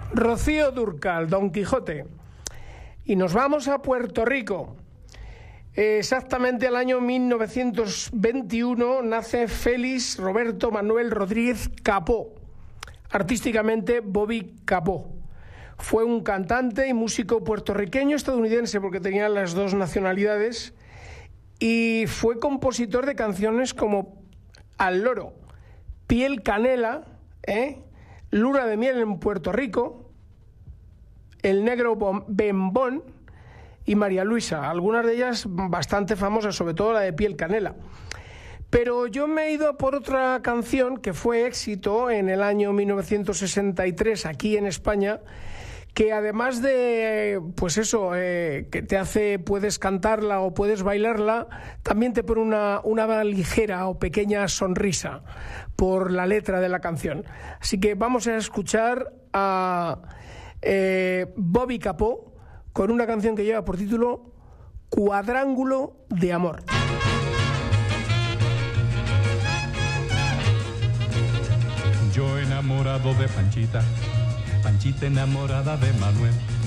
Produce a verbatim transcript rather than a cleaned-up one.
Rocío Dúrcal, Don Quijote. Y nos vamos a Puerto Rico. Exactamente al año mil novecientos veintiuno nace Félix Roberto Manuel Rodríguez Capó, artísticamente Bobby Capó. Fue un cantante y músico puertorriqueño estadounidense, porque tenía las dos nacionalidades, y fue compositor de canciones como Al Loro, Piel Canela, ¿eh? Luna de Miel en Puerto Rico, El Negro Bembón y María Luisa, algunas de ellas bastante famosas, sobre todo la de Piel Canela. Pero yo me he ido por otra canción que fue éxito en el año mil novecientos sesenta y tres aquí en España, que además de, pues eso, eh, que te hace, puedes cantarla o puedes bailarla, también te pone una, una ligera o pequeña sonrisa por la letra de la canción. Así que vamos a escuchar a eh, Bobby Capó con una canción que lleva por título Cuadrángulo de Amor. Yo enamorado de Panchita, Panchita enamorada de Manuel.